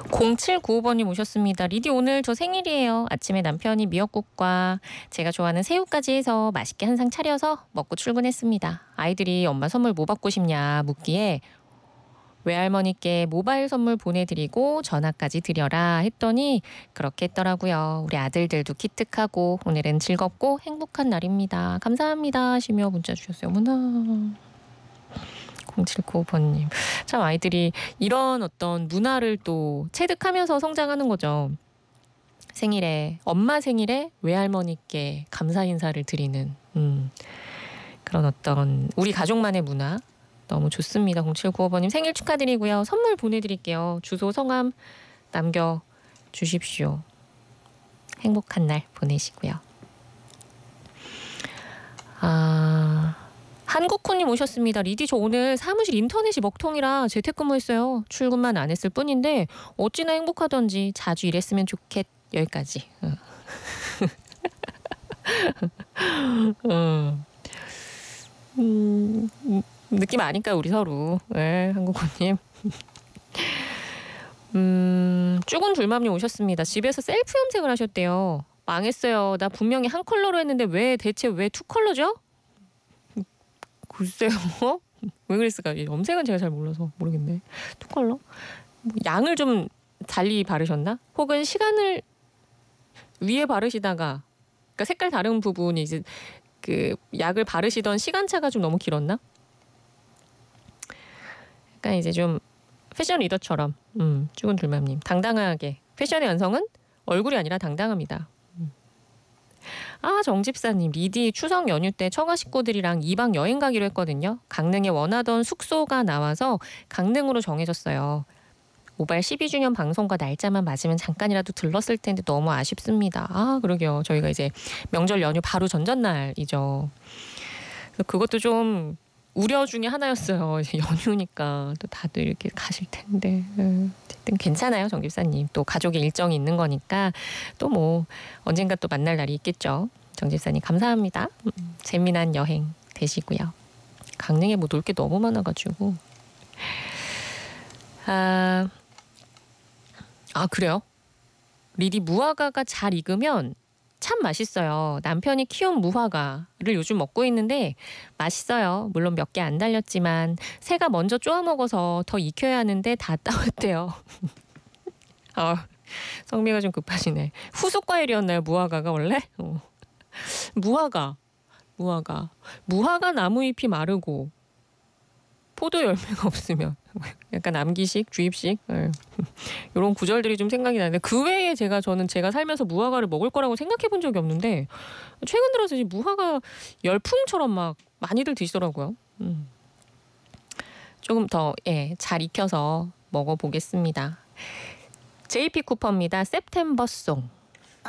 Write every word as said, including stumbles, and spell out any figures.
공칠구오 번님 오셨습니다. 리디 오늘 저 생일이에요. 아침에 남편이 미역국과 제가 좋아하는 새우까지 해서 맛있게 한 상 차려서 먹고 출근했습니다. 아이들이 엄마 선물 뭐 받고 싶냐 묻기에 외할머니께 모바일 선물 보내드리고 전화까지 드려라 했더니 그렇게 했더라고요. 우리 아들들도 기특하고 오늘은 즐겁고 행복한 날입니다. 감사합니다 하시며 문자 주셨어요. 어머나. 공칠구오 번님. 참 아이들이 이런 어떤 문화를 또 체득하면서 성장하는 거죠. 생일에 엄마 생일에 외할머니께 감사 인사를 드리는 음, 그런 어떤 우리 가족만의 문화 너무 좋습니다. 공칠구오 번님 생일 축하드리고요. 선물 보내드릴게요. 주소 성함 남겨주십시오. 행복한 날 보내시고요. 아... 한국훈님 오셨습니다. 리디 저 오늘 사무실 인터넷이 먹통이라 재택근무했어요. 출근만 안 했을 뿐인데 어찌나 행복하던지 자주 일했으면 좋겠. 여기까지. 어. 음, 느낌 아니까 우리 서로. 네, 한국훈님. 음, 쭈군 둘맘님 오셨습니다. 집에서 셀프 염색을 하셨대요. 망했어요. 나 분명히 한 컬러로 했는데 왜 대체 왜 투 컬러죠? 글쎄요. 왜 그랬을까? 염색은 제가 잘 몰라서 모르겠네. 투 컬러? 뭐 양을 좀 달리 바르셨나? 혹은 시간을 위에 바르시다가 그러니까 색깔 다른 부분이 이제 그 약을 바르시던 시간차가 좀 너무 길었나? 그러니까 이제 좀 패션 리더처럼 음, 쭈근 둘맘님 당당하게 패션의 완성은 얼굴이 아니라 당당합니다. 아 정집사님 리디 추석 연휴 때 처가 식구들이랑 이 박 여행 가기로 했거든요. 강릉에 원하던 숙소가 나와서 강릉으로 정해졌어요. 모발 십이 주년 방송과 날짜만 맞으면 잠깐이라도 들렀을 텐데 너무 아쉽습니다. 아 그러게요. 저희가 이제 명절 연휴 바로 전전날이죠. 그래서 그것도 좀 우려 중에 하나였어요. 이제 연휴니까 또 다들 이렇게 가실 텐데 어쨌든 괜찮아요. 정집사님 또 가족의 일정이 있는 거니까 또 뭐 언젠가 또 만날 날이 있겠죠. 정집사님 감사합니다. 음, 재미난 여행 되시고요. 강릉에 뭐 놀 게 너무 많아가지고 아, 아 그래요? 리디 무화과가 잘 익으면 참 맛있어요. 남편이 키운 무화과를 요즘 먹고 있는데 맛있어요. 물론 몇 개 안 달렸지만 새가 먼저 쪼아 먹어서 더 익혀야 하는데 다 따왔대요. 아, 성미가 좀 급하시네. 후속 과일이었나요? 무화과가 원래? 어. 무화과, 무화과, 무화과 나무잎이 마르고 포도 열매가 없으면 약간 암기식, 주입식 이런 구절들이 좀 생각이 나는데 그 외에 제가 저는 제가 살면서 무화과를 먹을 거라고 생각해 본 적이 없는데 최근 들어서 이제 무화과 열풍처럼 막 많이들 드시더라고요. 음. 조금 더 예, 잘 익혀서 먹어보겠습니다. 제이피 쿠퍼입니다. September Song.